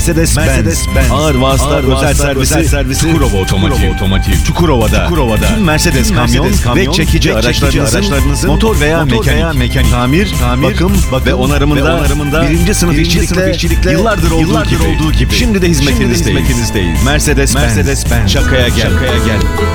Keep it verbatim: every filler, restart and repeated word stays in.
Mercedes-Benz, Mercedes-Benz. ağır vasıtalar Ağır özel vasıtalar servisi, özel servisi, Çukurova Otomotiv. Çukurova Otomotiv. Çukurova'da, Çukurova'da tüm Mercedes, tüm kamyon, Mercedes kamyon ve çekici ve çekici araçlarınızın, araçlarınızın motor veya motor mekanik, veya mekanik, tamir, tamir, bakım, bakım ve onarımında, ve onarımında birinci sınıf birinci işçilikle, sınıf işçilikle yıllardır olduğu yıllardır gibi, olduğu gibi şimdi de hizmetinizdeyiz. Şimdi de hizmetinizdeyiz. Mercedes-Benz, Mercedes-Benz. şakaya gel. Şakaya gel.